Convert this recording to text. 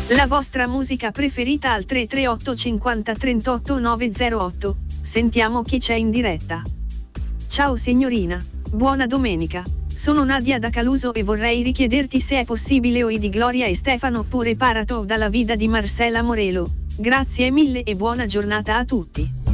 La vostra musica preferita al 338 50 38 908. Sentiamo chi c'è in diretta. Ciao signorina, buona domenica. Sono Nadia da Caluso e vorrei richiederti se è possibile OI di Gloria e Stefano oppure Paratov dalla vita di Marcela Morelo. Grazie mille e buona giornata a tutti.